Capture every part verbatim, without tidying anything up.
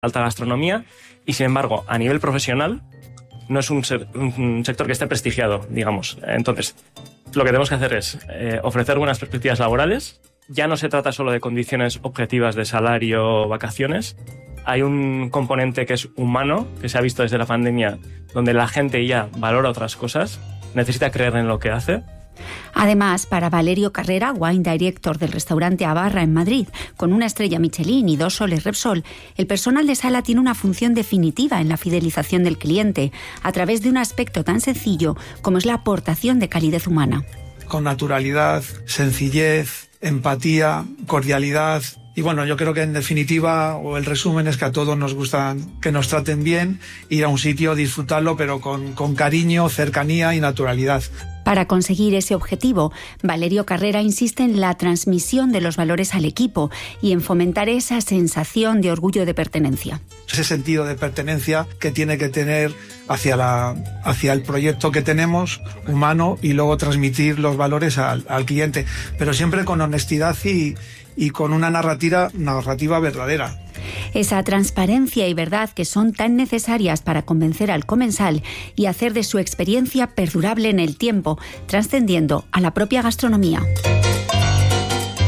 alta gastronomía y, sin embargo, a nivel profesional no es un, ser, un sector que esté prestigiado, digamos. Entonces, lo que tenemos que hacer es eh, ofrecer buenas perspectivas laborales. Ya no se trata solo de condiciones objetivas de salario o vacaciones. Hay un componente que es humano, que se ha visto desde la pandemia, donde la gente ya valora otras cosas, necesita creer en lo que hace. Además, para Valerio Carrera, wine director del restaurante Abarra en Madrid, con una estrella Michelin y dos soles Repsol, el personal de sala tiene una función definitiva en la fidelización del cliente, a través de un aspecto tan sencillo como es la aportación de calidez humana. Con naturalidad, sencillez, empatía, cordialidad. Y bueno, yo creo que en definitiva, o el resumen es que a todos nos gusta que nos traten bien, ir a un sitio, disfrutarlo, pero con, con cariño, cercanía y naturalidad. Para conseguir ese objetivo, Valerio Carrera insiste en la transmisión de los valores al equipo y en fomentar esa sensación de orgullo de pertenencia. Ese sentido de pertenencia que tiene que tener hacia, la, hacia el proyecto que tenemos, humano, y luego transmitir los valores al, al cliente, pero siempre con honestidad y, y con una narrativa, narrativa verdadera. Esa transparencia y verdad que son tan necesarias para convencer al comensal y hacer de su experiencia perdurable en el tiempo, trascendiendo a la propia gastronomía.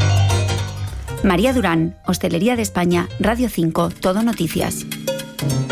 María Durán, Hostelería de España, Radio cinco, Todo Noticias.